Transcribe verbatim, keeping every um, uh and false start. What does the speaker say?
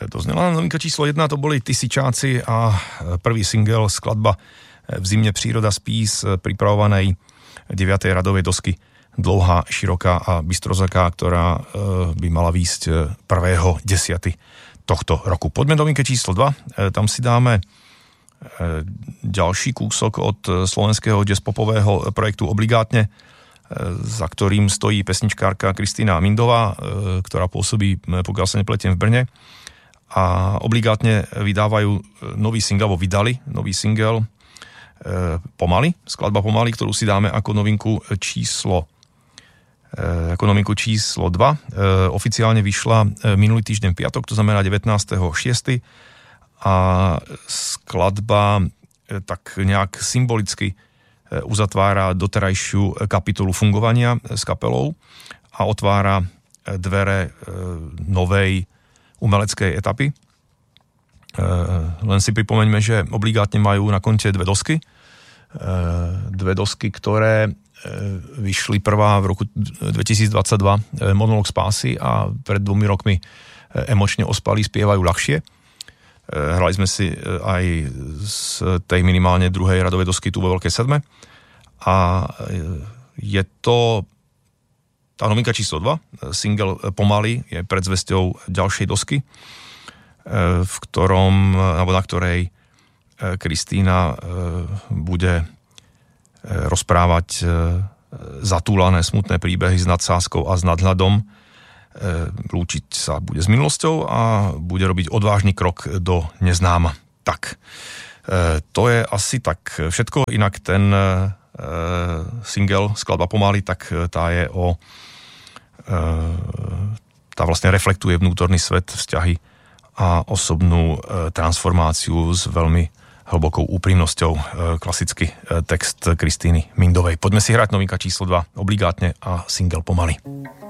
to znela novinka číslo jedna, to boli Tysičáci a prvý single, skladba V zimě příroda spí z pripravovanej deviatej radovej dosky Dlouhá, široká a bystrozaká, ktorá by mala výjsť prvého desiateho tohto roku. Poďme do novinke číslo dva, tam si dáme ďalší kúsok od slovenského jazzpopového projektu Obligátne, za ktorým stojí pesničkárka Kristýna Mindová, ktorá pôsobí, pokiaľ sa nepletiem, v Brne. A Obligátne vydávajú nový single, alebo vydali nový single Pomaly, skladba Pomaly, ktorú si dáme ako novinku číslo ako novinku číslo dva. Oficiálne vyšla minulý týždeň piatok, to znamená devätnásteho šiesteho a skladba tak nejak symbolicky uzatvára doterajšiu kapitolu fungovania s kapelou a otvára dvere novej umeleckej etapy. Len si pripomeňme, že Obligátne majú na konte dve dosky. Dve dosky, ktoré vyšli prvá v roku dvetisícdvadsaťdva, Monológ spásy, a pred dvomi rokmi Emočne ospalí spievajú ľahšie. Hrali sme si aj z tej minimálne druhej radovej dosky tu vo Veľkej sedme. A je to tá novinka číslo dva, single Pomaly, je predzvesťou ďalšej dosky, v ktorom, alebo na ktorej Kristýna bude rozprávať zatúlané smutné príbehy s nadsázkou a s nadhľadom. Lúčiť sa bude s minulosťou a bude robiť odvážny krok do neznáma. Tak, to je asi tak všetko. Inak ten single, skladba Pomaly, tak tá je o tá vlastne reflektuje vnútorný svet, vzťahy a osobnú transformáciu s veľmi hlbokou úprimnosťou, klasický text Kristýny Mindovej. Poďme si hrať novinka číslo dva, Obligátne a single Pomaly.